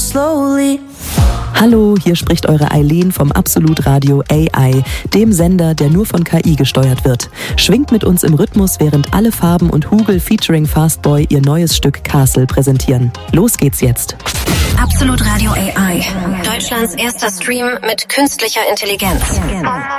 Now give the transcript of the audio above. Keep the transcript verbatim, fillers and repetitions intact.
slowly. Hallo, hier spricht eure Eileen vom Absolut Radio A I, dem Sender, der nur von K I gesteuert wird. Schwingt mit uns im Rhythmus, während alle Farben und Hugel featuring Fastboy ihr neues Stück Castle präsentieren. Los geht's jetzt. Absolut Radio A I. Deutschlands erster Stream mit künstlicher Intelligenz.